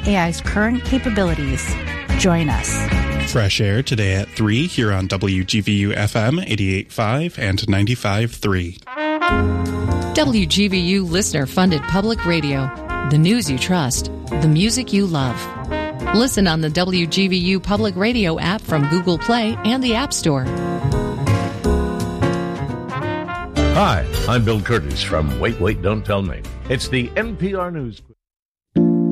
AI's current capabilities. Join us. Fresh Air today at 3 here on WGVU FM 88.5 and 95.3. WGVU listener-funded public radio. The news you trust. The music you love. Listen on the WGVU Public Radio app from Google Play and the App Store. Hi, I'm Bill Curtis from Wait, Don't Tell Me. It's the NPR News.